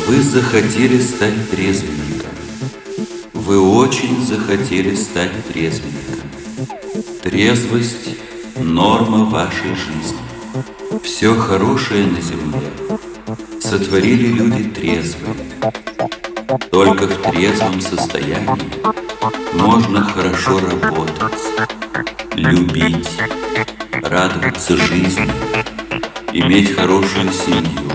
Вы захотели стать трезвенником. Вы очень захотели стать трезвенником. Трезвость – норма вашей жизни. Все хорошее на земле сотворили люди трезвые. Только в трезвом состоянии можно хорошо работать, любить, радоваться жизни, иметь хорошую семью.